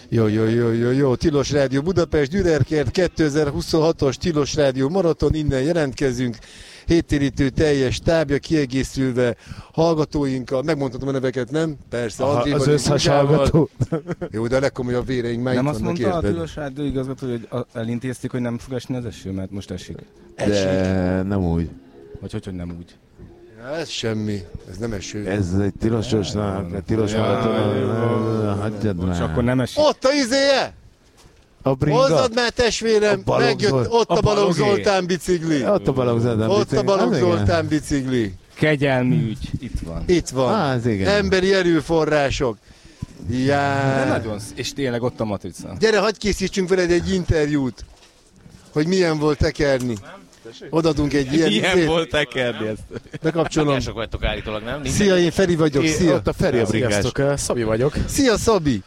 Jó. Tilos Rádió Budapest, Dürerkert, 2026-os Tilos Rádió Maraton, innen jelentkezünk. Héttérítő teljes tábja kiegészülve hallgatóinkkal, megmondhatom a neveket, nem? Persze, Andréval, az összes hallgató. Jó, de a legkomolyabb véreink már nem itt azt vannak, mondta érted? a Tilos Rádió igazgató, hogy elintézték, hogy nem fog esni az eső, mert most esik. De nem úgy. Vagy hogy nem úgy. Ja, ez semmi, ez nem eső. Ez egy tilososnak, tilos maraton. Hagyjad És akkor már. nem esik. Ott a izéje! A bringa. Hozzad már testvérem, A Balogh megjött, Zolt. ott a Balogh Balogé. Zoltán bicikli. Ott a Balogh Zoltán Ott a bicikli. Balogh Az igen. Zoltán bicikli. Kegyelmi ügy, itt van. Itt van. Az igen. Emberi erőforrások. De Já. nagyon, és tényleg ott a matrica. Gyere, hagyj készítsünk veled egy interjút, hogy milyen volt tekerni. Odadunk egy ilyen Ilyen volt tekerni ezt. bekapcsolom. Mások vagytok állítólag, nem? Szia, én Feri vagyok, szia. Ott a Feri a bringás. Sziasztok, Szabi vagyok. Szia, Szabi.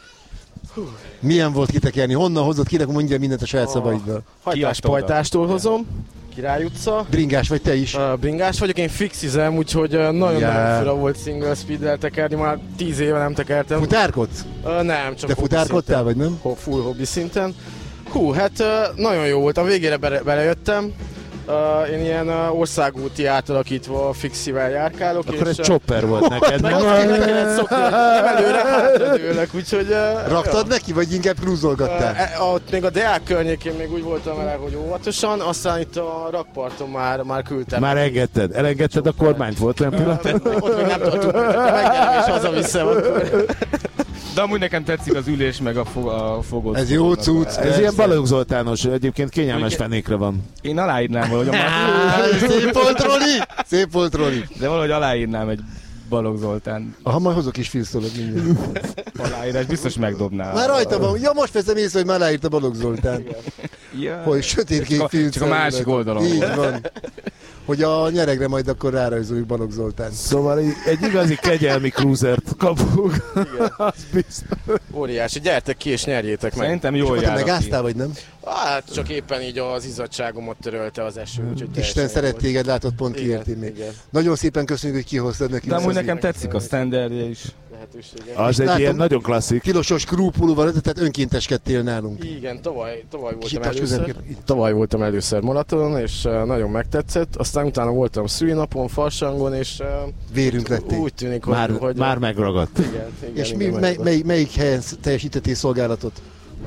Milyen volt kitekerni? Honnan hozott? Kinek mondja mindent a saját szavaiddal? Hajtáspajtástól hozom, Király utca. Bringás vagy te is? Bringás vagyok, én fixizem, úgyhogy nagyon-nagyon fura volt single speed-del tekerni, már 10 éve nem tekertem. Futárkodsz? Nem, csak De hobbi futárkodtál, vagy nem? szinten. Full hobby szinten. Hú, hát nagyon jó volt, a végére belejöttem. Én ilyen országúti átalakítva fixivel járkálok. Akkor és, egy chopper volt neked, nem? le kellett szokni, nem előre, hátra dőlek, úgyhogy... Raktad neki, vagy inkább krúzolgattál? Ott még a Deák környékén még úgy voltam vele, hogy óvatosan, aztán itt a rakparton már küldtem. Már engedted. Elengedted a kormányt, volt olyan pillanat? Ott még nem tartunk, megnyerem és hazaviszem akkor. De amúgy nekem tetszik az ülés, meg a fogod. Ez jó cucc. Ez ilyen Balogh Zoltános, egyébként kényelmes fenékre van. Én aláírnám valahogy a Szép volt, Roli! Szép volt, Roli! De valahogy aláírnám egy Balogh Zoltán Aha, majd hozok is filmszólat mindjárt. aláírás, biztos megdobnál. Már rajta van. Ja, most veszem észre, hogy már aláírta Balogh Zoltán. Ja. Hogy sötétkék Csak film. a másik oldalon. Így van. Hogy a nyeregre majd akkor rárajzoljuk Balogh Zoltán. Szóval egy igazi kegyelmi cruisert kapunk. Az biztos. Óriási, gyertek ki és nyerjétek meg. Szerintem És jól akkor te jár. megáztál, vagy nem? Hát csak éppen így az izzadságomat törölte az eső. Úgyhogy Isten teljesen szeret jó téged, látod, pont volt. kiértél még. Igen, Nagyon szépen köszönjük, hogy kihoztad nekünk. De amúgy Szabi. nekem tetszik a standardje is. lehetősége. Az egy látom. ilyen nagyon klasszik. Tilosos krúpulóval, tehát önkénteskedtél nálunk. Igen, tavaly Kicsit voltam közelebb először. Tavaly voltam először maratonon, és nagyon megtetszett. Aztán utána voltam szülinapon, Farsangon, és Vérünk lettél. úgy tűnik, hogy... Már megragadt. Igen, És igen, melyik helyen teljesítettél szolgálatot?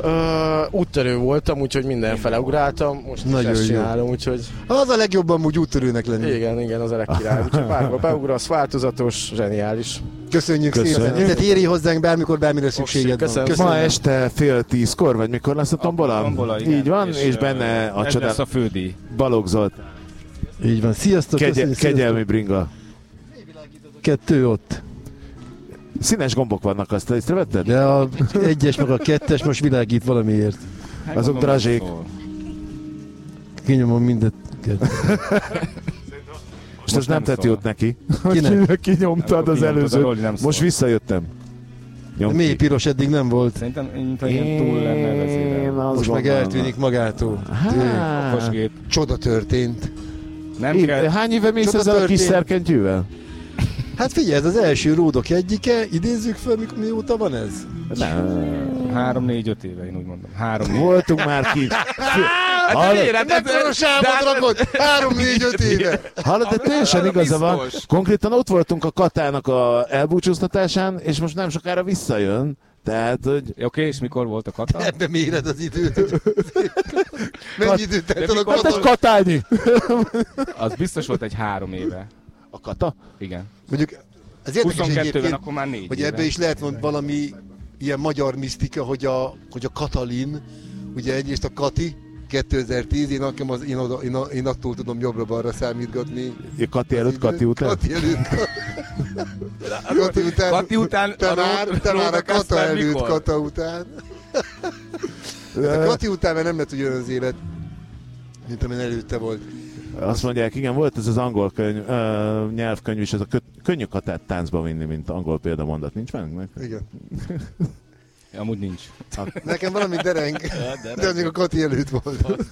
Úttörő voltam, úgyhogy mindenfele ugráltam, most is Nagyon ezt jó. csinálom, úgyhogy Az a legjobb amúgy úttörőnek lenni. igen, az a legkirály. Úgyhogy bárhol beugrasz, változatos, zseniális. Köszönjük szépen. Tehát érj hozzánk bármikor, bármire szükséged van. köszönöm. Ma este 9:30-kor, vagy mikor lesz a tombola? Tombola, igen. Így van, és benne a ez lesz csodál a fődíj. Balogh Zolt. Így van. Sziasztok. köszönjük, Kegyelmi bringa. sziasztok. Kettő ott. Színes gombok vannak, azt észrevetted? De a egyes meg a kettes most világít valamiért. Hát Azok gondolom, drazsék. szól. Kinyomom mindet. Most ez nem tett szól. jót neki. Kinek? Kinyomtad az Kinyomtad, a előző. Roli nem szól. Most visszajöttem. Nyomd Mély ki. piros eddig nem volt. Szerintem ilyen túl lenne vezérel. Most meg eltűnik magától. Okos gép. Csoda történt. Nem kell. Hány éve mész Csoda ezzel a kis történt. szerkentyűvel? Hát figyelj, ez az első ródok egyike. Idézzük fel, mióta van ez? Nem. 3-4-5 éve, én úgy mondom. 3-4. Voltunk már ki. Ekkora sávot rakott! 3-4-5 éve! Hallod, de teljesen Arra igaza van. biztos. Konkrétan ott voltunk a Katának a elbúcsúztatásán, és most nem sokára visszajön. Tehát, hogy Oké, és mikor volt a kata? Ebbe méred az időt. Mennyi időt telt el a mikor- hát egy katon? katányi. Az biztos volt egy 3 éve. A Kata? Igen. Mondjuk, az érdekes 22-ben, egyébként, akkor már 4 hogy éve. ebbe is lehet valami ilyen magyar misztika, hogy a Katalin, ugye egyrészt a Kati, 2010, én attól tudom jobbra-balra számítgatni. Kati előtt, Kati után? Kati előtt. Kati után. Kati után Te a már a Kata aztán előtt, mikor? Kata után. A Kati után már nem lett ugyanaz az élet, mint amin előtte volt. Azt mondják, igen, volt ez az angol nyelvkönyv is, ez a könnyű Katát táncba vinni, mint angol példamondat. Nincs meg? Igen. Amúgy nincs. Nekem valami dereng, de az még a Kati előtt volt.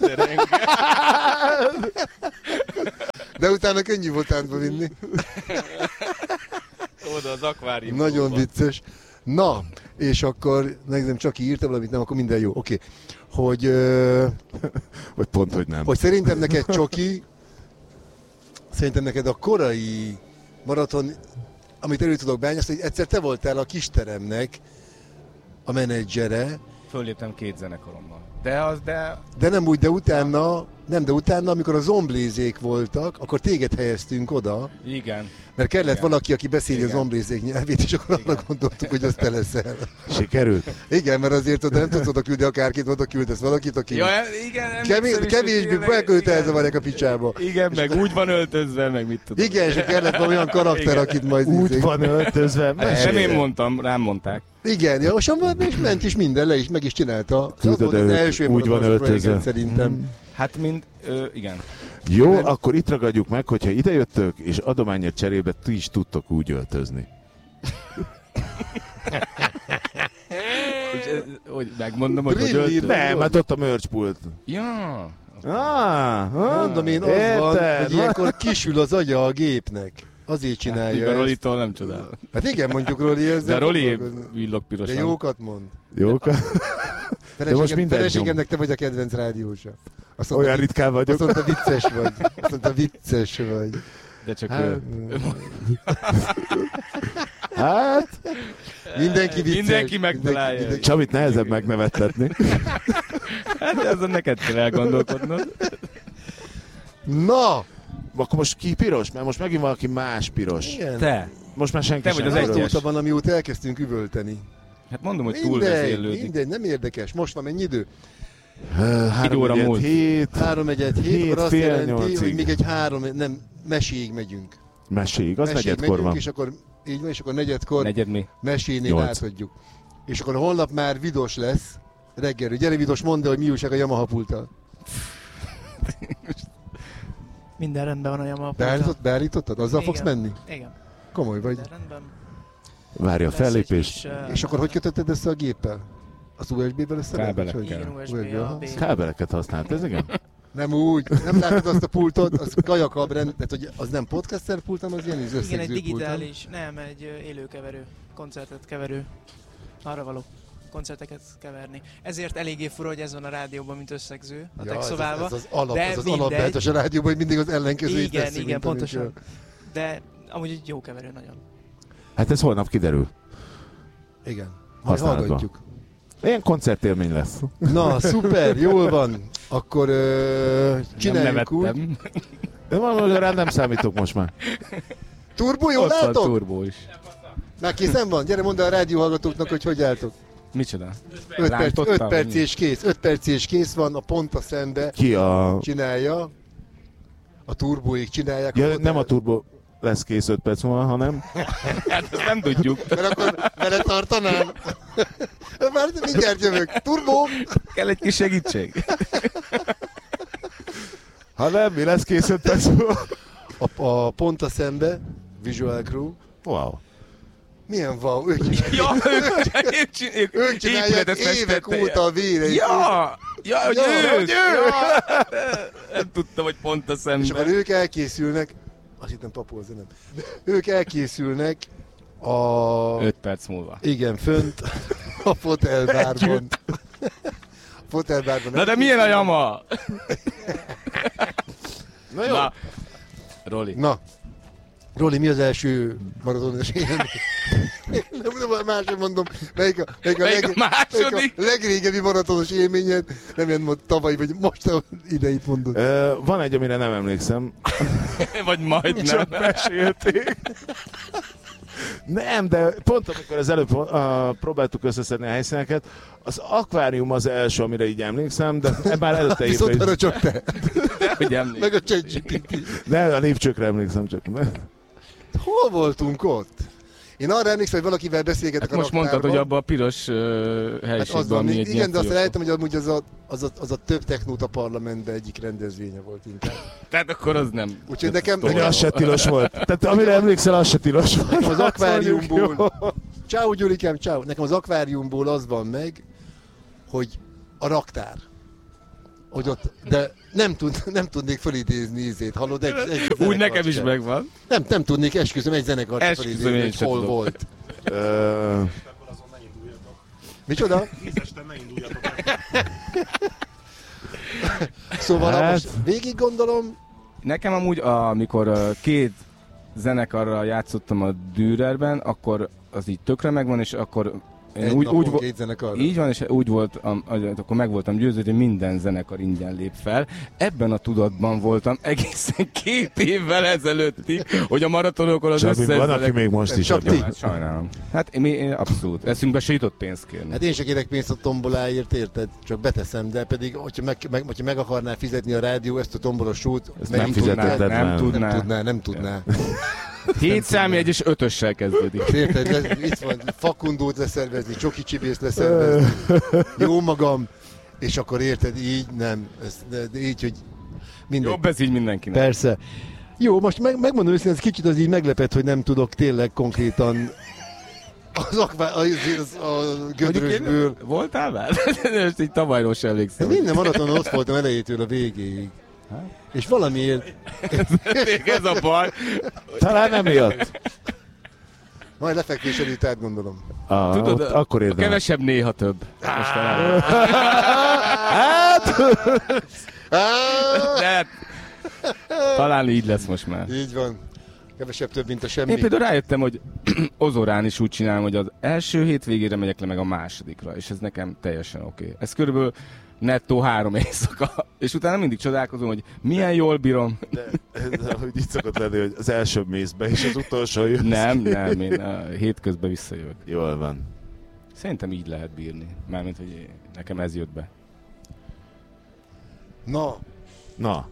De utána könnyű volt táncba vinni. Oda az akvárium. Nagyon vicces. Na, és akkor, nem csak írtam valamit, nem, akkor minden jó. Oké. Hogy, Vagy pont, hogy nem. hogy szerintem neked, Csoki, szerintem neked a korai maraton, amit elő tudok bányászni, hogy egyszer te voltál a kisteremnek a menedzsere, Fölléptem 2 zenekarommal. de nem úgy, de utána, amikor a zomblézék voltak, akkor téged helyeztünk oda, Igen. mert kellett Igen. valaki, aki beszéli a Igen. zomblézék nyelvét, és akkor arra gondoltuk, hogy az te leszel. Sikerült? Igen, mert azért oda nem tudsz oda küldni akárkit, oda küldesz valakit, aki Ja, igen, emlékszem is, kevésbé hogy belküldte igen. elzavarják a picsába. Igen, meg úgy van öltözve, meg mit tudom. Igen, és kellett valami olyan karakter, Igen. akit majd... Úgy van öltözve. Nem én mondtam, rám mondták. Igen, Javasan van, és ment is minden, le is, meg is csinálta. Az Tudod, volt az ő első úgy van maraton öltözve. projekt, szerintem. Hát igen. Jó, akkor itt ragadjuk meg, hogyha idejöttök, és adományért cserébe ti is tudtok úgy öltözni. Hogy megmondom, hogy Brilli, öltözve. Nem, hát ott a merchpult. Ja. Mondom én, az van, hogy ilyenkor kisül az agya a gépnek. Azért csinálja A ezt. Rolitól nem csodál. Hát igen, mondjuk Roli ezzel. De Roli foglalkozni. villog De pirosan. jókat mond. Jók? most mindent Feleségemnek te vagy a kedvenc rádiósa. Olyan ritkán vagyok. Azt mondta, vicces vagy. Azt mondta, vicces vagy. De csak Hát, Hát, mindenki vicces. Mindenki megtalálja. Mindenki- Csavit nehezebb megnevettetni. hát ezen neked kell elgondolkodnod. Na! Akkor most ki piros? Mert most megint valaki más piros. Igen. Te. Most már senki Te vagy sem az piros. egyes. Azóta van, amióta elkezdtünk üvölteni. Hát mondom, hogy Mindegy, túlvezérlődik. nem érdekes. Most van mennyi idő? 3 óra múlt. 7 3-1-7, Hét, akkor azt fél jelenti, nyolcig. hogy még egy meséig megyünk. meséig, az Meséig negyedkor megyünk, van. és akkor így van, és akkor negyedkor Negyed mi? mesénél 8. átadjuk. És akkor holnap már Vidos lesz reggelről. Gyere Vidos, mondd el, hogy mi újság a Yamaha pulttal. Minden rendben van a Yamaha pulttal. Beállítottad? Azzal fogsz Igen. menni? Igen, Komoly vagy. minden rendben. Várja a Lesz egy fellépést. kis, És akkor hogy kötötted össze a géppel? Az USB-vel össze? Kábelekkel. Igen, USB aha. a B. Kábeleket használt, ez igen? Nem úgy, nem látod azt a pultot, az kajakabrend, tehát hogy az nem podcaster pult, hanem az ilyen Igen, egy összegző pult. digitális, nem, egy élőkeverő, koncertet keverő. Arra való koncerteket keverni. Ezért eléggé fura, hogy ez van a rádióban, mint összegző a Ja, Texovába. ez az alap, De ez az mindegy. alapbeállítás a rádióban, hogy mindig az ellenkezőjét Igen, tesszük, igen, mint amikor- pontosan. De amúgy egy jó keverő nagyon. Hát ez holnap kiderül. Igen, majd Használatban. hallgatjuk. Ilyen koncertélmény lesz. Na, szuper, jól van. Akkor Nem csináljuk úgy. nevettem. De valami rá nem számítok most már. Turbo, jól Ott van látok? turbó is. Már készen van? Gyere, mondd el a rádióhallgatóknak, hogy álltok. Micsoda? 5 Rántottam, perc vagy mi? és kész. 5 perc és kész van, a pont a szembe Ki a... csinálja. A turbóik csinálják. Ja, Pont nem a el- turbo lesz kész 5 perc múlva, hanem... Hát ezt nem tudjuk. Mert akkor vele tartanám. Már mindjárt jövök. Turbó! Kell egy kis segítség. Ha nem, mi lesz kész 5 perc múlva? A pont a szembe, Visual Crew. Wow. Milyen wow, ők csinálják. Ja, Ők csinálják épületet évek festette. óta a vére. Ja! Ja, hogy Ja, ők! hogy Ja! Nem tudtam, hogy pont a És akkor szemben. ők elkészülnek, azt hittem Papó, az nem. Ők elkészülnek a... 5 perc múlva. Igen, fönt a fotelbárban. A fotelbárban. Na de milyen a Yamaha? Na jó. Na, Roli. Na. Roli, mi az első maratonos élmény? Nem, máshogy mondom, melyik a második? legrégebbi maratonos élményed? Nem ilyen tavaly, vagy most ideit mondod. Van egy, amire nem emlékszem. Vagy majd Csak nem. mesélték. Nem, de pont amikor az előbb próbáltuk összeszedni a helyszíneket, az akvárium az első, amire így emlékszem, de már előtte Viszont évben arra csak te, Hogy emlékszem. meg a ChatGPT. de a lépcsőkre emlékszem csak. Hol voltunk ott? Én arra emlékszem, hogy valakivel beszélgetek Hát a most mondtad, raktárban. hogy abban a piros Hát az helyiségben, van, ami egy igen, de azt ilyen elejtem, hogy amúgy az a több technót a parlamentben egyik rendezvénye volt inkább. Tehát akkor az nem. Úgyhogy nekem, De az se tilos volt. Tehát amire emlékszel, az se tilos volt. nekem az Azt mondjuk, akváriumból, jó. ciao Gyurikám, ciao. Nekem az akváriumból az van meg, hogy a raktár. Hogy ott, de nem tudnék felidézni ízét, hallod? Egy Úgy zenekart nekem is sem. megvan. Nem tudnék, esküszöm, egy zenekart Esküszöm, felidézni, én hogy sem hol tudom. volt. Ö, Micsoda? Tízesten ne induljatok el. Szóval Hát- most végig gondolom, Nekem amúgy, amikor két zenekarral játszottam a Dürerben, akkor az így tökre megvan, és akkor én egy úgy napon volt. két zenekarra. Így van, és úgy voltam, akkor meg voltam győződve, hogy minden zenekar ingyen lép fel. Ebben a tudatban voltam egészen 2 évvel ezelőttig, hogy a maratonokon az Csabi, összes van, aki zenekar... még most is Csak ebben. ti. Hát sajnálom. Hát én abszolút. Eszünkbe se jutott pénzt kérni. Hát én se kérek pénzt a tomboláért, érted? Csak beteszem, de pedig, hogyha meg akarná fizetni a rádió ezt a tombolos sót, Ezt megint nem tudná. fizeted, nem nem. tudná. Nem tudná. 7 számjegy és 5-össel kezdődik. Érted? Itt van fakundót leszervezni, csoki csibészt leszervezni, jó magam, és akkor érted, így nem. De így, hogy minden. Jobb ez így mindenkinek. Persze. Jó, most megmondom őszintén, ez kicsit az így meglepett, hogy nem tudok tényleg konkrétan a gödrösből. Voltál már? Ezt így tavalyról sem emlékszem. Minden maratonon ott voltam elejétől a végéig. És valamiért, Ez a baj. Talán nem jött. majd lefekvés előtt átgondolom. Tudod, Akkor a érdemes. kevesebb néha több. Mostanában. De talán így lesz most már. Így van. Kevesebb több, mint a semmi. Én például rájöttem, hogy Ozorán is úgy csinálom, hogy az első hétvégére megyek le meg a másodikra, és ez nekem teljesen oké. Ez körülbelül nettó 3 éjszaka, és utána mindig csodálkozom, hogy milyen jól bírom. De hogy így szokott lenni, hogy az első mész be, és az utolsó jön. Nem, én a hétközben visszajövök. Jól van. Szerintem így lehet bírni, mármint, hogy nekem ez jött be. Na, Na,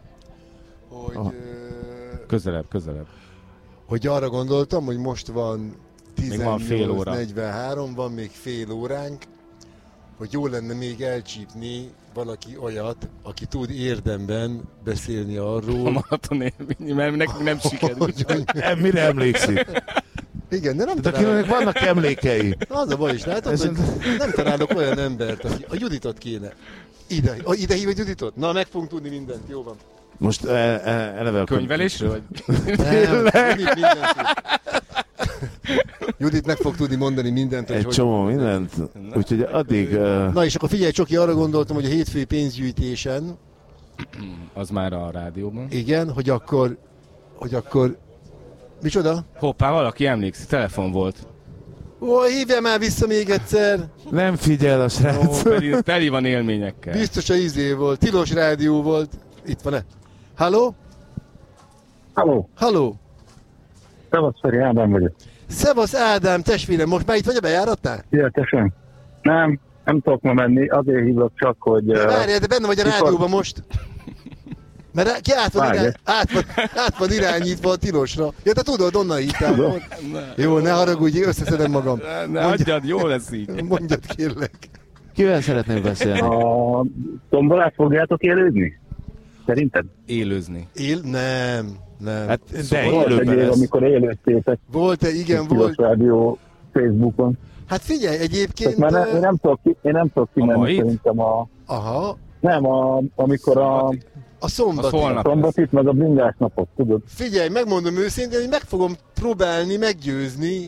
hogy, Aha. Közelebb. hogy arra gondoltam, hogy most van Még van fél óra. 18:43, van még fél óránk, hogy jó lenne még elcsípni valaki olyat, aki tud érdemben beszélni A arról. maraton élmény, mert nekünk nem sikerült. mire emlékszik? Igen, de nem De találok. akinek vannak emlékei. Az a baj is, látod, Ez- hogy nem találok olyan embert, aki a Juditot kéne. Ide hívod Juditot? Na, meg fogunk tudni mindent, jó van. Most eleve a Könyvelésről? Vagy? Nem, Judit mindent tud. Judit meg fog tudni mondani mindent, hogy Egy hogy... csomó mindent. Úgyhogy addig... Na és akkor figyelj, Csoki, arra gondoltam, hogy a hétfői pénzgyűjtésen, Az már a rádióban. igen, hogy akkor... Micsoda? Hoppá, valaki emlékszik, telefon volt. Ó, hívjál már vissza még egyszer! Nem figyel a Ó, srác. teli van élményekkel. Biztos a izé volt, tilos rádió volt. Itt van-e? Halló? Halló, Halló? szevasz Feri, Ádám vagyok. Szevasz Ádám, testvérem, most már itt vagy a bejáratnál? Szia, tesem. Nem tudok ma menni, azért hívok csak, hogy... Várjál, de benne vagy a mikor- rádióban most. Mert ki Várj. át van irányítva a tilosra. Ja, te tudod, onnan hívtál. Jó, ne haragudj, összeszedem magam. Ne adjad, jó lesz így. Mondjad kérlek. Kivel szeretnél beszélni? A tombolát fogjátok élőzni? Szerinted? Élőzni. Nem. Hát, de Volt egy élőben év, lesz. amikor élőztétek Volt-e? Igen, Tilos volt. Rádió Facebookon. Hát figyelj, egyébként... Csak már én nem tudok kimenni mait? szerintem Aha, amikor a a szombat. Az holnap. szombatit, meg a bringás napot, tudod? Figyelj, megmondom őszintén, hogy meg fogom próbálni meggyőzni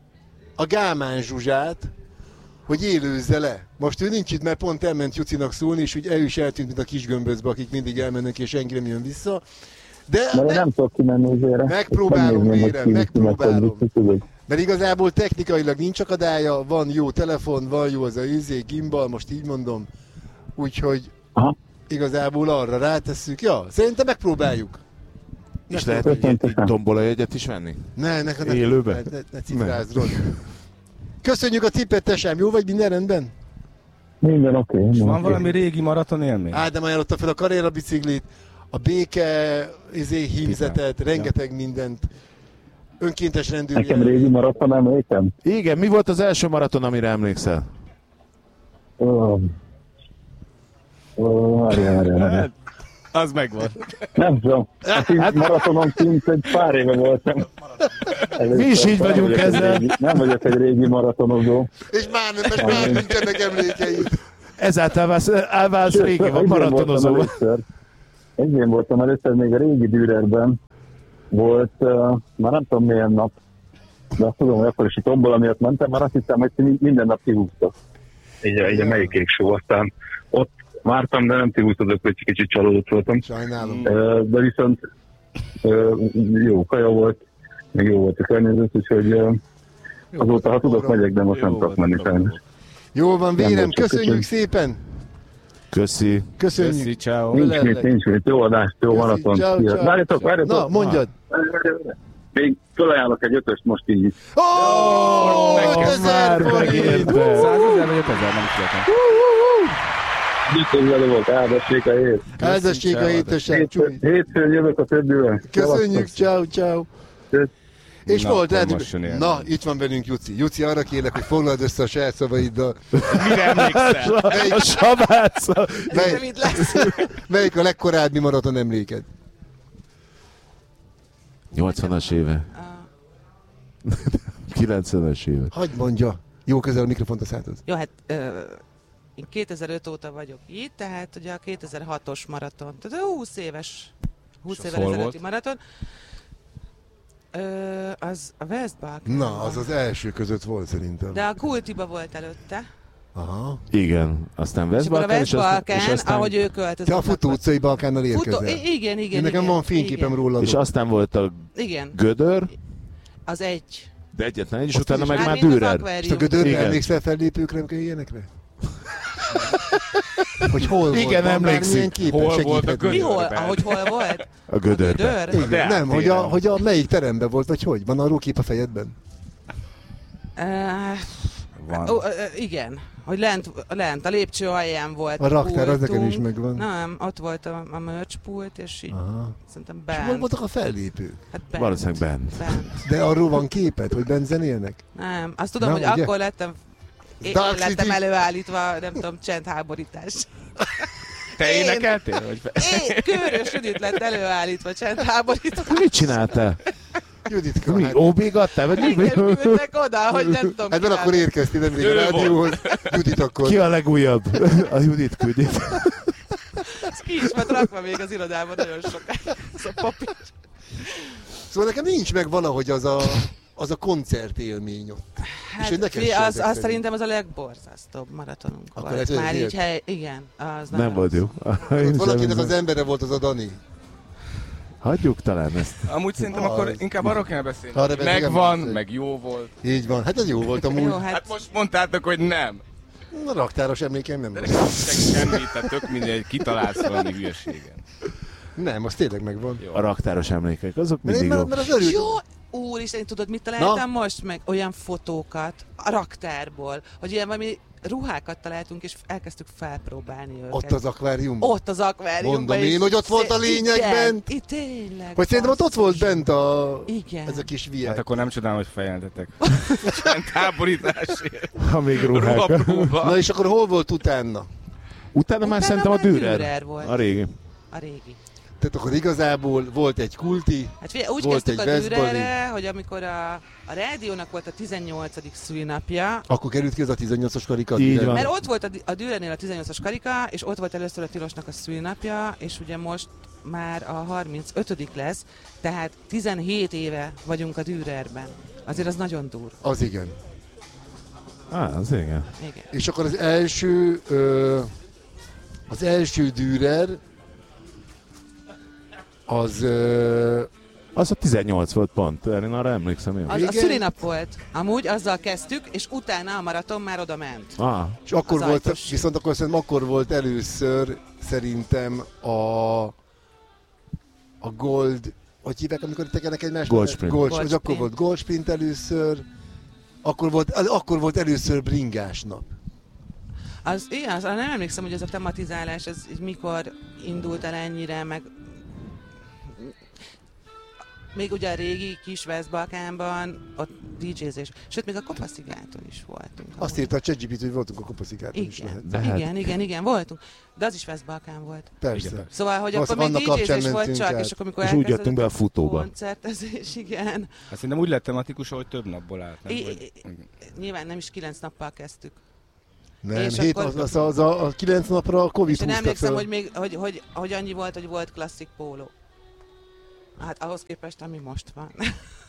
a Gámán Zsuzsát, hogy élőzze le. Most ő nincs itt, mert pont elment Jucinak szólni, és úgy ő is eltűnt, mint a kis gömbözbe, akik mindig elmennek, és senki nem jön vissza. De Mert én nem tudok kimenni üzére. Megpróbálom, Vérem, megpróbálom. Tudod. Mert igazából technikailag nincs akadálya, van jó telefon, van jó az a gimbal, most így mondom. Úgyhogy Aha. igazából arra rátesszük. Ja, szerintem megpróbáljuk. És lehet egy tombolajegyet is venni? Ne Élőben? Ne cifrázz, Rodi. Köszönjük a tippet, tesám, jó vagy, minden rendben? Minden oké. Van valami régi maraton élmény? Ádám ajánlotta fel a Carrera biciklit, a béke hímzetet, rengeteg mindent. Önkéntes rendőr. Nekem régi maraton emlékem. Igen, mi volt az első maraton, amire emlékszel? Várjál. Az megvan. Nem tudom. Hát maratonon kint egy pár éve voltam. Mi is így vagyunk ezzel. Nem vagyok egy régi maratonozó. És már nincsenek emlékeid. Ezáltal válsz régi maratonozó. Egyén voltam először még a régi Dürerben. Volt, már nem tudom milyen nap, De azt tudom, hogy akkor is a tombola miatt mentem, mert azt hittem, hogy minden nap kihúztak. Így a melyik show, aztán ott vártam, de nem ti húztatok, hogy kicsit csalódott voltam. Sajnálom. De viszont jó kaja volt, meg jó volt a környezet, úgyhogy azóta, ha tudok, megyek, de most nem tudok menni sajnos. Jó van, Vérem, Nem volt, köszönjük köszönöm. szépen! Köszi. Köszönjük! Köszi, ciao. Nincs mit, jó adást, jó maraton. Ciao, Szia. ciao. Várjatok. Na, mondjad! Még felajánlok egy ötöst most így. Ó, Neked 5000 forint! megérte. 100 000 vagy 5000, nem is értem. Gyűjtőzve volt, áldassék a hét. Áldassék a hétesek, csúly! Hétfőn jövök a többivel. Köszönjük, ciao, ciao! És Na, volt akkor lehet, most jön ilyen. na, itt van velünk Juci. Juci, arra kérlek, hogy foglald össze a saját szavaiddal. Mire emlékszel? A sabáca. Rövid lesz. Melyik a legkorábbi maraton emléked? 80-as éve. 90-es éve. Hagyd mondja. Jó közel a mikrofont a szádhoz. Jó, hát én 2005 óta vagyok itt, tehát ugye a 2006-os maraton, tehát 20 És az évvel hol ezelőtti volt? maraton. Az a Westbalkan. Na, az első között volt szerintem. De a Kultiba volt előtte. Aha. Igen. Aztán És akkor a Westbalkan, Westbalkan, ahogy ő Te költözött. a Futó utcai Balkánnal érkezel. Igen. Nekem igen, van fényképem igen. róla. és aztán volt a Igen, Gödör, az egy. de egyetlen egy, és Azt utána is. meg már Mármint az Dürer. akvárium. És a Gödörre Igen. emlékszel fellépőkre, amikor ilyenekre? Hogy hol volt? Igen, Van emlékszik. bármilyen képen? Hol volt a Segíthet Gödör? Mi nekünk? hol? Gödörben. Hol volt? A Gödörben. Gödör? Igen, nem, hogy a melyik teremben volt, vagy hogy? Van arról kép a fejedben? Van. Igen, hogy lent a lépcső alján volt. A raktár, az nekem pultunk. is megvan. Nem, ott volt a merch pult, és így Aha. szerintem És hol bent. voltak a fellépők? Hát bent. Valószínűleg bent. Bent. De arról van képed, hogy bent zenélnek? Nem, azt tudom, Nem, hogy ugye? akkor lettem én Dark lettem City. előállítva, nem tudom, csendháborítás. Te Én- énekeltél? Vagy Körös Judit lett előállítva csendháborítva. Mit csináltál? Juditka, Mi? hát, Óbégattál? Vagy mi? Engem küldtek oda, hogy nem tudom. hát mert akkor érkeztél nemrég a Ő rádióhoz. Judit akkor. Ki a legújabb? A Judit küldi. Ez ki is volt rakva még az irodában nagyon sokáig. Ez a papír. Szóval nekem nincs meg valahogy az a koncertélmény ott. És hogy neked figyelj, sem az tetszett. szerintem az a legborzasztóbb maratonunk Akkor volt. ez Már miért? így hely... Igen, az Nem nagyon volt jó. Ott valakinek az embere volt az a Dani. Hagyjuk talán ezt. Amúgy szerintem Az. akkor inkább arról kellene beszélni. Arra beszélni. Megvan, meg jó volt. Így van. Hát ez jó volt amúgy. Jó, Hát hát most mondtátok, hogy nem. A raktáros emlékeim nem De van. nekem semmit, tehát tök mindegy, kitalálsz valami hülyeségen. Nem, az tényleg megvan. Jó. A raktáros emlékek, azok Mert, mindig jók. mert az örült. jó! Úristen, tudod, mit találtam most meg? Olyan fotókat a raktárból, hogy ilyen valami ruhákat találtunk, és elkezdtük felpróbálni őket. Ott az akváriumban. Ott az akváriumban. Mondom és én, hogy ott volt a lényeg igen, bent. Itt tényleg. Vagy szerintem ott volt bent Igen. ez a kis Hát viág. akkor nem csodálom, hogy feljelentetek. Táborításért. Ha még ruhák. Ruhapróba. Na és akkor hol volt utána? Utána már szerintem a Dürer. volt. A régi. A régi. Tehát akkor igazából volt egy kulti, Hát figyelj, úgy Volt kezdtük egy a Westbali. Dürerre, hogy amikor a rádiónak volt a 18. szülinapja, akkor került ki ez a 18-as karika. Így van. mert ott volt a Dürernél a 18-as karika, és ott volt először a Tilosnak a szülinapja, és ugye most már a 35. lesz, tehát 17 éve vagyunk a Dürerben. Azért az nagyon durva. Az igen. Az igen. Igen. És akkor az első Dürer az Az a 18 volt pont, én arra emlékszem én. Az a Igen. szülinap volt. Amúgy azzal kezdtük, és utána a maraton már oda ment. és akkor Az volt, ajtos. viszont akkor volt először szerintem a Gold, hogy hívják, amikor tekernek egymás Gold mellett? Sprint. Gold, Gold hogy akkor Sprint. volt Gold Sprint először, akkor volt először bringás nap. Az, igen, az, nem emlékszem, hogy ez a tematizálás, ez így mikor indult el ennyire, meg még ugye a régi kis Westbalkánban ott DJ-zés, sőt még a Kopaszigáton is voltunk. Azt írta a ChatGPT, hogy voltunk a Kopaszigáton is lehet. Igen, De hát- igen, voltunk. De az is Westbalkán volt. Persze. Szóval, hogy Azt akkor még annak kapcsán DJ-zés volt mentünk csak, át. és akkor amikor És úgy jöttünk elkezdődött be a futóba. koncertezés, igen. Hát szerintem úgy lett tematikus, hogy több napból állt. Nem? Vagy... Nyilván nem is 9 nappal kezdtük. Nem, És 7 akkor- az a 9 napra a Covid És én húzta emlékszem, föl. hogy még hogy annyi volt, hogy volt klasszik póló. Hát ahhoz képest, ami most van.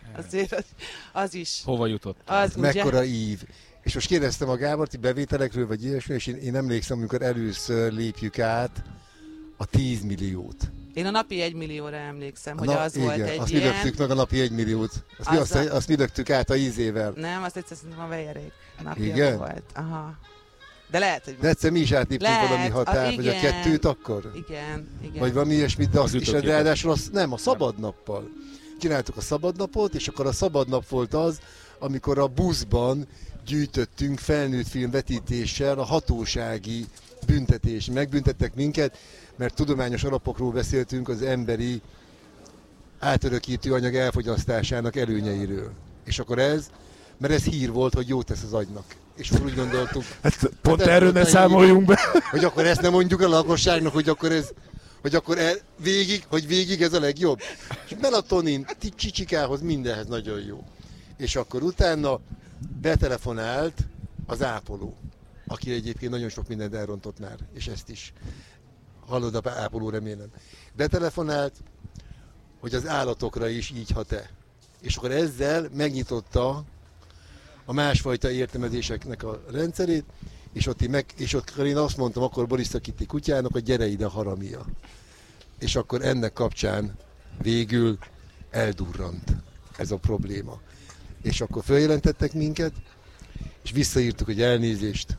Azért az is. Hova jutott? Az, Mekkora ív. És most kérdeztem a Gábort, bevételekről vagy ilyesmi, és én emlékszem, amikor először lépjük át a 10 milliót. Én a napi 1 millióra emlékszem, hogy az igen, volt egy azt ilyen. mi löktük meg a napi 1 milliót. Azt mi löktük át a ízével. Nem, azt egyszer szerintem a Vejerék napja Igen? volt. Aha. De lehet, hogy... De egyszer mi is átléptünk Lehet, valami határt, vagy a igen. 2-t akkor? Igen. Vagy valami ilyesmit, de azt is, ütőképes. ráadásul a szabadnappal. Csináltuk a szabadnapot, és akkor a szabadnap volt az, amikor a buszban gyűjtöttünk felnőtt filmvetítéssel a hatósági büntetés. Megbüntettek minket, mert tudományos alapokról beszéltünk az emberi átörökítő anyag elfogyasztásának előnyeiről. És akkor mert ez hír volt, hogy jót tesz az agynak. És akkor úgy gondoltuk... Hát pont erről ne számoljunk be. Hogy akkor ezt nem mondjuk a lakosságnak, hogy akkor végig ez a legjobb. És melatonin csicsikához mindenhez nagyon jó. És akkor utána betelefonált az ápoló, aki egyébként nagyon sok mindent elrontott már, és ezt is hallod a ápoló, remélem. Betelefonált, hogy az állatokra is így hat-e. És akkor ezzel megnyitotta a másfajta értelmezéseknek a rendszerét, és ott én azt mondtam akkor Boris Szakitti kutyának, hogy gyere ide, haramia. És akkor ennek kapcsán végül eldurrant ez a probléma. És akkor feljelentettek minket, és visszaírtuk, hogy elnézést,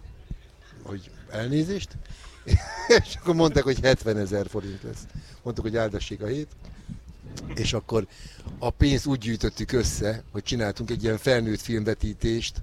és akkor mondták, hogy 70 000 forint lesz. Mondtuk, hogy áldassék a hét, és akkor a pénzt úgy gyűjtöttük össze, hogy csináltunk egy ilyen felnőtt filmvetítést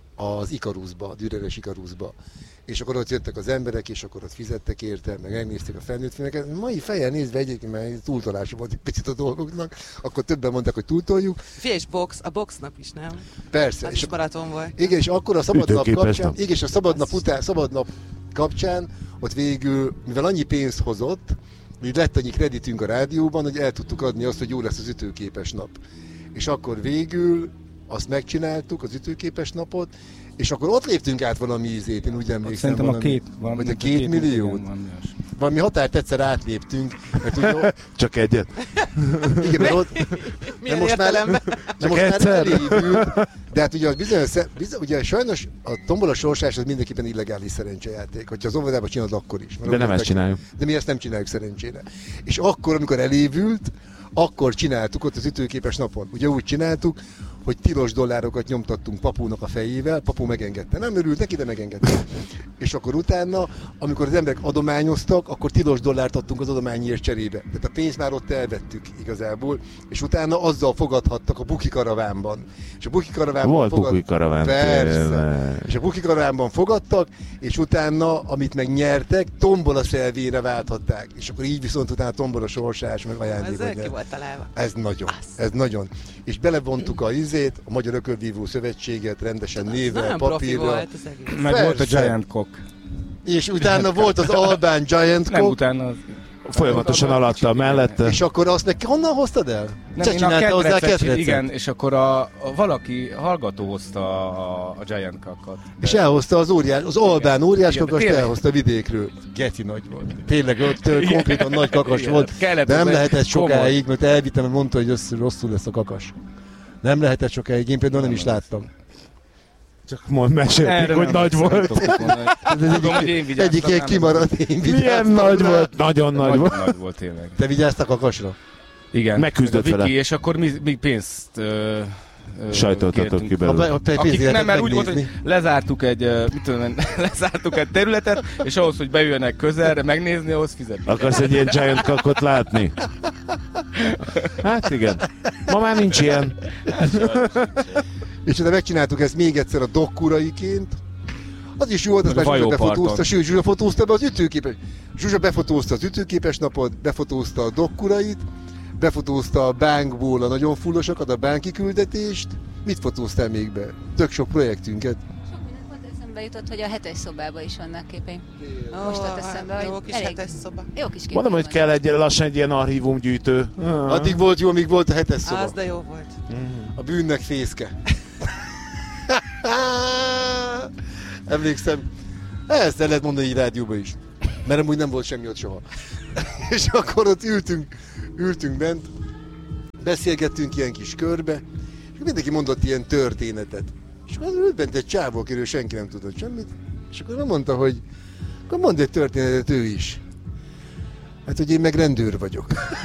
az Ikaruszba, a Düreres Ikaruszba. És akkor ott jöttek az emberek, és akkor ott fizettek érte, meg megnézték a felnőtt filmeket. Mai fejjel nézve egyébként, mert túltolása volt egy picit a dolgoknak, akkor többen mondták, hogy túltoljuk. Fia, és a boxnap is, nem? Persze. Az is maraton volt. Igen, és akkor a szabadnap kapcsán, nap. szabadnap kapcsán, ott végül, mivel annyi pénzt hozott, így lett annyi kreditünk a rádióban, hogy el tudtuk adni azt, hogy jó lesz az ütőképes nap. És akkor végül azt megcsináltuk, az ütőképes napot, és akkor ott léptünk át valami ízét, én úgy emlékszem. Szerintem vagy a 2 milliót. Valami határt egyszer átléptünk. Mert ugye, Csak egyet. igen, mert ott... Milyen értelemben? De most már elévült, de hát ugye, ugye sajnos a tombola sorsás az mindenképpen illegális szerencsejáték. Hogyha az óvodában csinálod, akkor is. De nem ezt csináljuk. De mi ezt nem csináljuk szerencsére. És akkor, amikor elévült, akkor csináltuk ott az ütőképes napon. Ugye úgy csináltuk, hogy tilos dollárokat nyomtattunk Papúnak a fejével, Papu megengedte. Nem örült neki, de megengedte. És akkor utána, amikor az emberek adományoztak, akkor tilos dollárt adtunk az adományért cserébe. Tehát a pénzt már ott elvettük igazából, és utána azzal fogadhattak a Buki karavánban. És a Buki karavánban Buki karaván. Persze. És a Buki karavánban fogadtak, és utána, amit megnyertek, tombola szelvére válthatták. És akkor így viszont utána tombola sorsás, meg ajándék. Ez ki volt találva. Ez nagyon. És belevontuk a Magyar Ökölvívó Szövetséget rendesen névvel, papírra. Volt az egész. Meg volt a Giant Cock. És utána volt az Albán Giant Nem, Cock. utána Folyamatosan alatta, mellette. És akkor azt neki honnan hoztad el? nem, én csináltál hozzá a ketrecet? igen, és akkor valaki hallgató hozta a Giant Cockot. És elhozta az Albán óriás Igen, kakast, tényleg. elhozta vidékről. Geci nagy volt. Tényleg ott konkrétan nagy kakas Igen, volt. kellett De nem hozzá lehetett egy komoly. sokáig, mert elvittem, mert mondta, hogy rosszul lesz a kakas. Nem lehetett sokáig, én például nem is láttam. Csak mesélték, hogy nagy volt. Egyik ilyen kimaradt, én Milyen vigyáztam nagy rá. volt? Nagyon nagy volt. Nagy volt tényleg. Te vigyáztál a kakasra? Igen. Megküzdött meg a Viki, vele. és akkor mi pénzt Sajtoltatok ki belőle. Akik nem, mert úgy volt, hogy lezártuk egy területet, és ahhoz, hogy beüljenek közelre, megnézni, ahhoz fizetni. Akarsz egy ilyen Giant Cockot látni? Hát igen. Ma már nincs ilyen. És utána megcsináltuk ezt még egyszer a dokkuraiként. Az is jó volt, az Meg a már Zsuzsa Vajóparton. befotózta, sőt, Zsuzsa fotózta be az ütőképes. Zsuzsa befotózta az ütőképes napot, befotózta a dokkurait, befotózta a bánkból a nagyon fullosakat, a bánki küldetést. Mit fotóztál még be? Tök sok projektünket. Sok mindent pont eszembe jutott, hogy a 7-es szobában is vannak képeim. Most jött eszembe, hogy jó kis elég- hetes szoba. Jó kis képeim Mondom, hogy vannak. kell lassan egy ilyen archívumgyűjtő. Addig volt jó, amíg volt a 7-es szoba. Az de jó volt. A bűnnek fészke. Emlékszem, ezt el lehet mondani így rádióban is. Mert amúgy nem volt semmi ott soha. És akkor ott ültünk bent, beszélgettünk ilyen kis körbe, Mindenki mondott ilyen történetet. És akkor ült bent egy csávó, akiről senki nem tudott semmit. És akkor mondta, hogy akkor mondd egy történetet ő is. Hát, hogy én meg rendőr vagyok.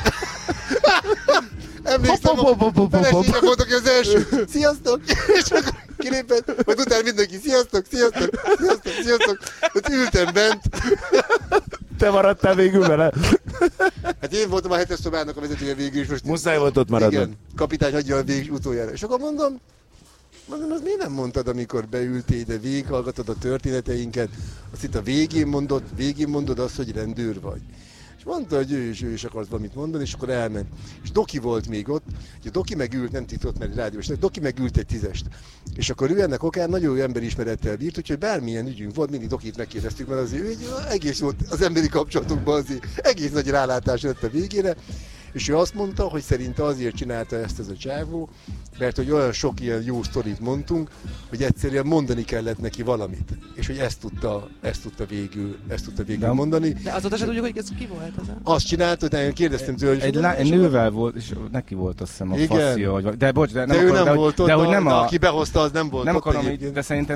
Emlékszem, a feleségem volt, aki az első. Sziasztok! És akkor kilépett, majd utána mindenki sziasztok, sziasztok, sziasztok, sziasztok. Ott ültem bent. Te maradtál végül vele? Hát én voltam a 7-es szobának a vezetője végül is. Most muszáj volt ott maradnod. Igen, kapitány hagyja a végig utoljára. És akkor mondom, az miért nem mondtad, amikor beültél ide, végighallgatod a történeteinket, azt itt a végén mondod azt, hogy rendőr vagy. És mondta, hogy ő is akart valamit mondani, és akkor elment. És Doki volt még ott, ugye Doki megült, nem titott, mert rádiós, Doki megült egy 10-est. És akkor ő ennek okán nagyon jó emberismerettel bírt, úgyhogy bármilyen ügyünk volt, mindig Dokit megkérdeztük, mert azért ő egész volt az emberi kapcsolatokban, azért egész nagy rálátás lett a végére. És ő azt mondta, hogy szerinte azért csinálta ezt ez a csávó, mert hogy olyan sok ilyen jó sztorit mondtunk, hogy egyszerűen mondani kellett neki valamit. És hogy ezt tudta végül mondani. De azóta sem tudjuk, hogy ez ki volt az. Azt csinálta, de én kérdeztem tőle, hogy... Egy nővel volt, és neki volt azt hiszem a faszia, vagy... De bocs, de nem ő akar, nem volt ott, hogy nem aki behozta, az nem volt nem ott akarom így, de szerintem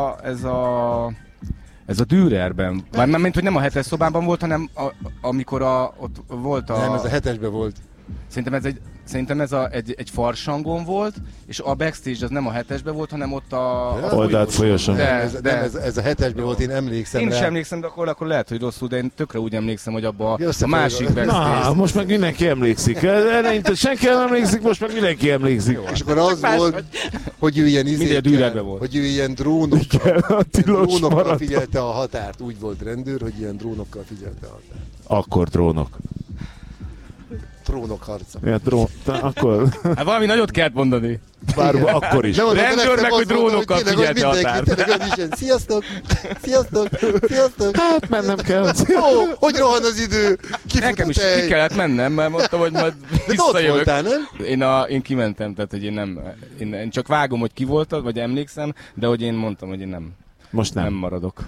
ez a Dürerben, mint hogy nem a 7-es szobában volt, hanem amikor ott volt a... Nem, ez a 7-esben volt. Szerintem ez egy farsangon volt, és a backstage az nem a 7-esben volt, hanem ott a... Oldalt folyoson. Ez a 7-esben volt, én emlékszem Én rá. is emlékszem, de akkor lehet, hogy rosszul, de én tökre úgy emlékszem, hogy abba a másik backstage... Na, most meg mindenki emlékszik. Eleinte senki nem emlékszik, most meg mindenki emlékszik. És akkor az volt, hogy ő ilyen volt. Hogy ő ilyen drónokkal figyelte a határt. Úgy volt rendőr, hogy ilyen drónokkal figyelte a határt. Akkor drónok. Trónok harca. Ja, akkor... Hát valami nagyot kellett mondani. Bár akkor is. Rendőr meg, hogy drónokkal figyelte a határt. Sziasztok! Sziasztok! Sziasztok! Hát mennem kell. Hogy rohan az idő? Nekem is ki kellett mennem, mert mondtam, hogy majd visszajövök. De ott voltál, nem? Én kimentem, tehát hogy én csak vágom, hogy ki voltad, vagy emlékszem, de hogy én mondtam, hogy én nem. Most nem maradok.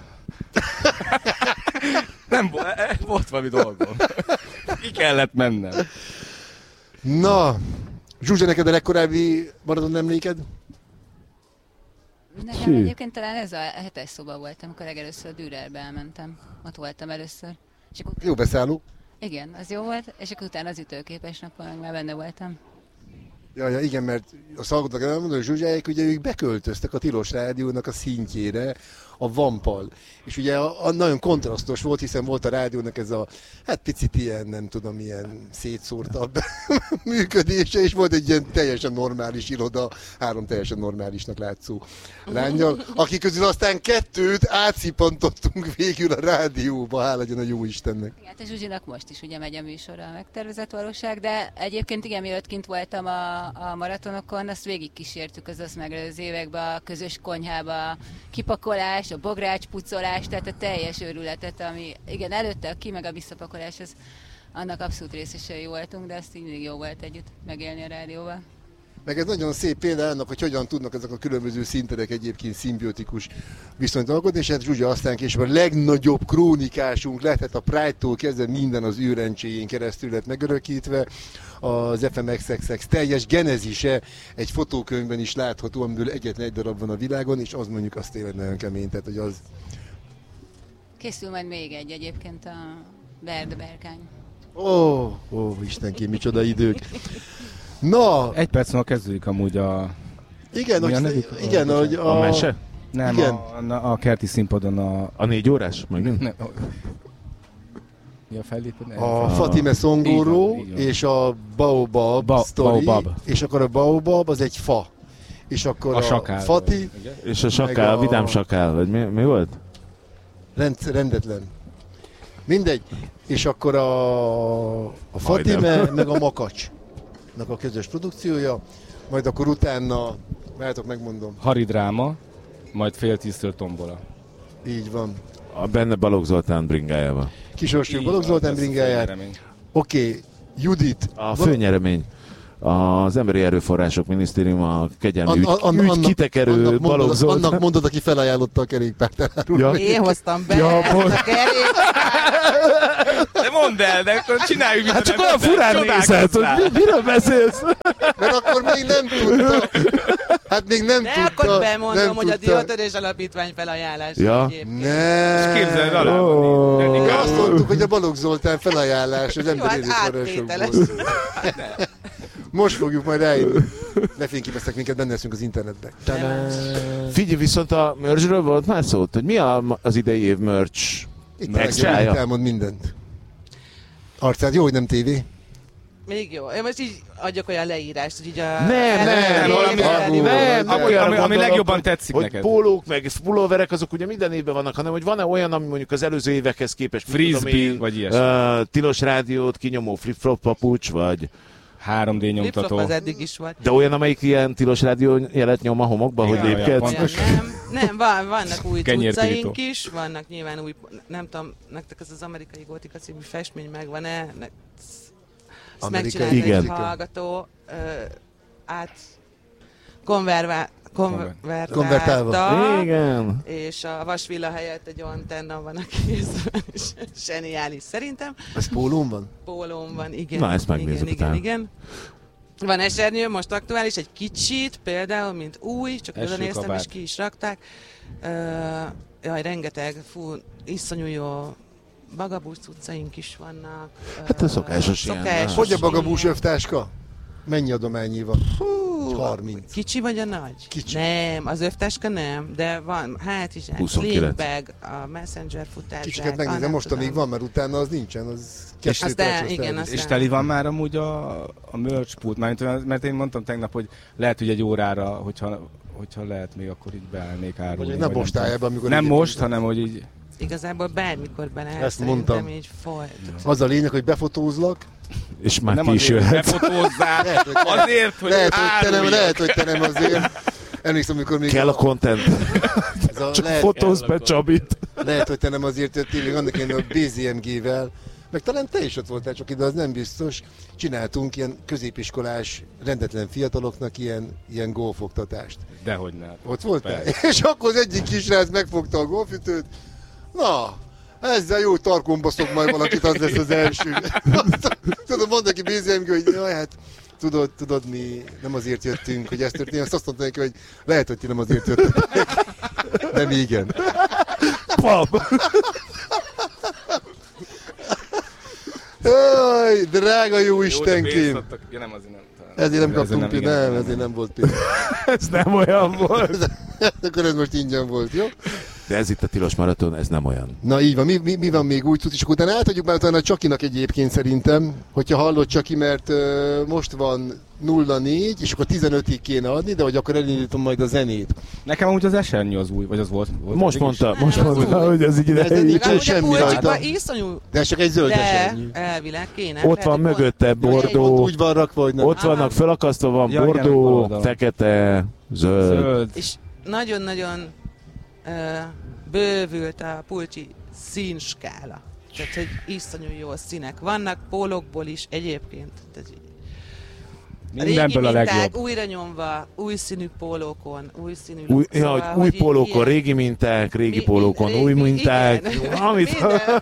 Nem volt valami dolgom. Ki kellett mennem. Na, Zsuzsa, neked a legkorábbi maradon emléked? Nekem egyébként talán ez a 7-es szoba volt, amikor legelőször a Dürerbe elmentem. Ott voltam először. És akkor... Jó beszálló. Igen, az jó volt, és akkor utána az ütőképes napon meg már benne voltam. Ja, igen, mert a hallgatók elmondani, hogy Zsuzsáik, ugye ők beköltöztek a Tilos Rádiónak a szintjére, a Vampal. És ugye nagyon kontrasztos volt, hiszen volt a rádiónak ez a, hát picit ilyen, nem tudom, ilyen szétszórtabb működése, és volt egy ilyen teljesen normális iroda, 3 teljesen normálisnak látszó lánnyal, akik közül aztán 2 átszipantottunk végül a rádióba, hála legyen a jó Istennek. Igen, és Zsuzsinak most is ugye megy a műsor a Megtervezett Valóság, de egyébként igen, mielőtt kint voltam a maratonokon, azt végigkísértük az azt megelőző években a közös konyhába, kipakolás, a bogrács pucolás, tehát a teljes őrületet, ami igen, előtte a ki meg a visszapakolás, az annak abszolút részesei voltunk, de azt így mindig jó volt együtt megélni a rádióval. Meg ez nagyon szép példa annak, hogy hogyan tudnak ezek a különböző szinterek egyébként szimbiotikus viszonyt alkotni, és hát Zsuzsa aztán később a legnagyobb krónikásunk lett, hát a Pride-tól kezdve minden az őrencséjén keresztül lett megörökítve, az FMXXX teljes genezise egy fotókönyvben is látható, amiből egyetlen egy darab van a világon, és az mondjuk azt tényleg nagyon kemény, tehát hogy az... Készül majd még egy egyébként a Berde Berkány. Ó, Istenkém, micsoda idők! Na! 1 perc múlva kezdődik amúgy a... Igen, hogy a mese? Nem, igen. A kerti színpadon a 4 órás? Megint? A Fatime Szongóró és a Baobab sztori, és akkor a Baobab az egy fa. És akkor a sakál, Fati... És a sakál, a vidám sakál, vagy mi volt? Rendetlen. Mindegy. És akkor a Fatime meg a Makacsnak a közös produkciója, majd akkor utána, várjátok, megmondom. Haridráma, majd fél 10-től tombola. Így van. Benne Balogh Zoltán bringájával. Kisorsoljuk Balogh Zoltán bringáját. Oké, Judit. A főnyeremény. az Emberi Erőforrások Minisztériuma kegyelmi ügy kitekerő Balogh Zoltán. Annak mondod, aki felajánlotta a kerékpárt elárulni. Ja. Én hoztam be ezt a De mondd el, de akkor csináljuk, mint Hát csak olyan furán nézett, hogy miről beszélsz? Mert akkor még nem tudta. Hát még nem de tudta. akkor bemondom, nem hogy a tudta. Diótörés Alapítvány felajánlás. Ja. egyébként. Ne. Képzeld alá. Mi azt mondtuk, hogy a Balogh Zoltán felajánlás az Jó, Emberi hát Erőforrásokból. áttételes. Most fogjuk majd rájönni. Lefényképeztek minket, benne leszünk az internetben. Figyelj, viszont a merge-ről volt már szó, hogy mi az idei év merch Itt extrája? elmond mindent. Arcád jó, hogy nem tévé? Még jó. Én most így adjak olyan leírást, hogy így a... Ami legjobban tetszik hogy neked. pólók, meg pulóverek, azok ugye minden évben vannak, hanem hogy van-e olyan, ami mondjuk az előző évekhez képest, Frisbee, vagy ilyesmi. Tilos rádiót, kinyomó flip-flop papucs, vagy 3D nyomtató. Flip-flop az eddig is volt. de olyan, amelyik ilyen tilos rádió jelet nyom a homokba, hogy Igen, lépkedsz? olyan Nem, vannak új Kenyérpirító. cuccaink is, vannak nyilván új, nem tudom, nektek ez az Amerikai Gótika című festmény megvan-e? Ezt Amerikai megcsinálta egy Igen. hallgató, konvertálta, Igen. és a vasvilla helyett egy antenna van a kézben, és zseniális szerintem. Ez pólón van? Pólón van, igen. Na, ezt megnézzük igen, utána. igen. Van esernyő, most aktuális, egy kicsit, például, mint új, csak oda néztem, Esőkabát. és ki is rakták. Jaj, rengeteg, iszonyú jó bagabús cuccaink is vannak. Hát a szokásos ilyen, Hogy a bagabús övtáska? Mennyi adományi van? Hú, 30. Kicsi vagy a nagy? Kicsi. Nem, az övtáska nem, de van, hát is, 29. Slingbag, a Messenger futárság. Kicsiket megnézem, most amíg van, mert utána az nincsen, az igen, azt És teli van már amúgy a merch pult? Mert én mondtam tegnap, hogy lehet, hogy egy órára, hogyha lehet még, akkor így beállnék árulni. Nem most álljában, amikor... Nem egyébként- most, hanem hogy így... Igazából bármikor be lehet, Ezt szerintem mondtam. így folyt. Az a lényeg, hogy befotózlak. És már Nem ki is azért, hogy jöhet. befotózzál, azért, hogy Lehet, hogy te nem azért. Emlékszem, amikor még... Kell a content. ez a, Csak lehet, fotózz be Csabit. lehet, hogy te nem azért jöttél, még annak én a BZMG-vel, meg talán te is ott voltál, csak ide az nem biztos. Csináltunk ilyen középiskolás, rendetlen fiataloknak ilyen golfoktatást. Dehogy ne. Ott voltál? Persze. És akkor az egyik kisrác megfogta a golfütőt. Na, ezzel jó tarkomba szok majd valakit, az lesz az első. Tudod, mondd neki BZMG, hogy jaj, hát tudod, mi nem azért jöttünk, hogy ez történik. Azt mondta neki, hogy lehet, hogy ti nem azért jöttetek. De mi igen. Pap! Jaj, drága jó Istenkém! Ja, nem, azért nem. Ezért nem Ezért kaptunk pénzt, igen. nem, ezért nem volt pénz. Ez nem olyan volt. Akkor ez most ingyen volt, jó? De ez itt a tilos maraton, ez nem olyan. Na így van, mi van még úgy, és akkor utána átadjuk már utána a Csakinak egyébként szerintem, hogyha hallod Csaki, mert most van 0-4, és akkor 15-ig kéne adni, de hogy akkor elindítom majd a zenét. Nekem amúgy az esernyő az új, vagy az volt Most eddig is? mondta, hogy ez így Ez ide. nincs Legalább ugye semmi rajta. Pulcsikban iszonyú, De ez csak egy zöld de esernyő. elvileg kéne. Ott van Lehet, mögötte bordó, Úgy van rakva, hogy nem. ott vannak fölakasztva, van Ja, igen, bordó, bal oldalon. fekete, zöld. Zöld. És nagyon-nagyon bővült a pulcsi színskála. Tehát, hogy iszonyú jó színek vannak, pólókból is egyébként. Tehát, Mindenből a minták, legjobb. újra nyomva, új színű pólókon, új színű Új, luk, ja, szóval, hogy új hogy így pólókon, ilyen- régi minták, régi Mi- pólókon, régi- új minták. igen. Amit...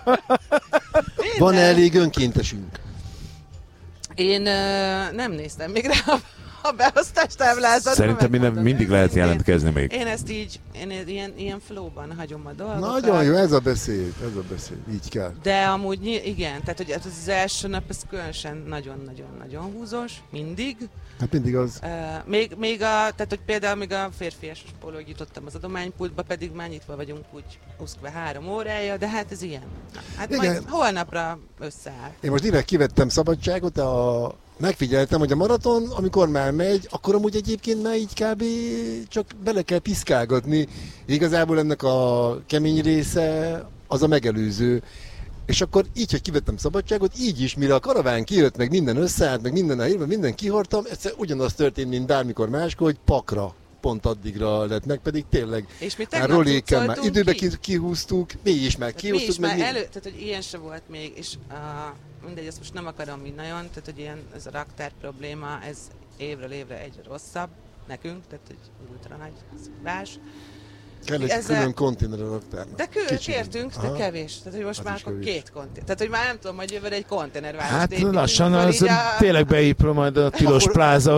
Van-e elég önkéntesünk? Én nem néztem még rá a beosztástáblázatra. Szerintem megmondom mindig lehet őszintén. jelentkezni még. Én ezt így, ilyen flow-ban hagyom a dolgokat. Nagyon jó, ez a beszéd, így kell. De amúgy igen, tehát hogy az első nap ez különösen nagyon-nagyon-nagyon húzós, mindig. Hát mindig az. Tehát hogy például még a férfias pólóig jutottam az adománypultba, pedig már nyitva vagyunk úgy 3 órája, de hát ez ilyen. Na, hát Igen. majd holnapra összeáll. Én most direkt kivettem szabadságot, megfigyeltem, hogy a maraton, amikor már megy, akkor amúgy egyébként már így kb. Csak bele kell piszkálgatni. Igazából ennek a kemény része az a megelőző. És akkor így, hogy kivettem szabadságot, így is, mire a karaván kijött, meg minden összeállt, meg minden elérve, minden kihordtam, egyszer ugyanaz történt, mint bármikor máskor, hogy pakra, pont addigra lett meg, pedig tényleg És mi már tegnap rolékkel már cuccoltunk időbe ki. kihúztuk, mi is meg Tehát mi is kihúztuk, már meg tehát hogy ilyen se volt még, és mindegy, ezt most nem akarom így nagyon, tehát hogy ilyen, ez a raktár probléma, ez évről évre egyre rosszabb nekünk, tehát egy ultra nagy szívás. Kell egy külön konténer a raktárnak. De kértünk, de kevés. Tehát, hogy most már akkor 2 konténer. Tehát, hogy már nem tudom, hogy jövőre egy konténerváros. Hát lassan az tényleg beépül majd a tilos pláza